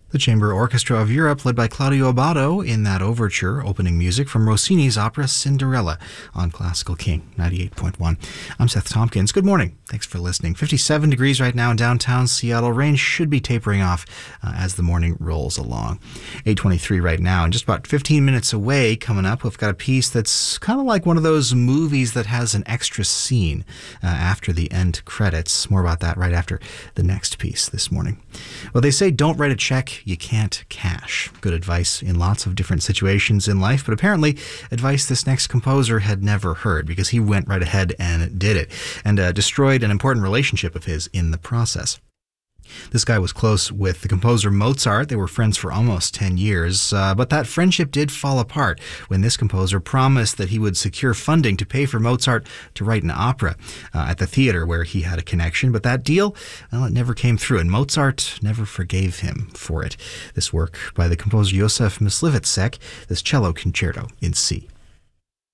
The Chamber Orchestra of Europe, led by Claudio Abbado, in that overture, opening music from Rossini's opera Cinderella on Classical King 98.1. I'm Seth Tompkins. Good morning. Thanks for listening. 57 degrees right now in downtown Seattle. Rain should be tapering off as the morning rolls along. 8:23 right now, and just about 15 minutes away coming up, we've got a piece that's kind of like one of those movies that has an extra scene after the end credits. More about that right after the next piece this morning. Well, they say don't write a check you can't cash. Good advice in lots of different situations in life, but apparently advice this next composer had never heard, because he went right ahead and did it, and destroyed an important relationship of his in the process. This guy was close with the composer Mozart. They were friends for almost 10 years, but that friendship did fall apart when this composer promised that he would secure funding to pay for Mozart to write an opera at the theater where he had a connection. But that deal, well, it never came through, and Mozart never forgave him for it. This work by the composer Josef Myslivetsek, this cello concerto in C.